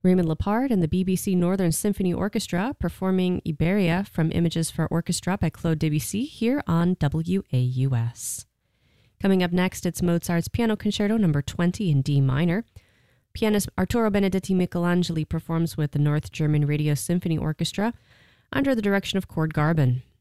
Raymond Lepard and the BBC Northern Symphony Orchestra performing Iberia from Images for Orchestra by Claude Debussy here on WAUS. Coming up next, it's Mozart's Piano Concerto No. 20 in D minor. Pianist Arturo Benedetti Michelangeli performs with the North German Radio Symphony Orchestra under the direction of Cord Garben.